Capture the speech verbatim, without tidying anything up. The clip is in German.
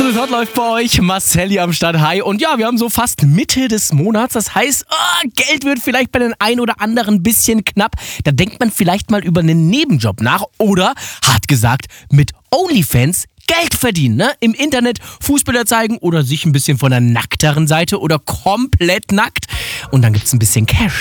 Hot läuft bei euch. Marcelli am Start. Hi. Und ja, wir haben so fast Mitte des Monats. Das heißt, oh, Geld wird vielleicht bei den ein oder anderen ein bisschen knapp. Da denkt man vielleicht mal über einen Nebenjob nach. Oder, hart gesagt, mit OnlyFans Geld verdienen, ne? Im Internet Fußbilder zeigen oder sich ein bisschen von der nackteren Seite oder komplett nackt. Und dann gibt's ein bisschen Cash.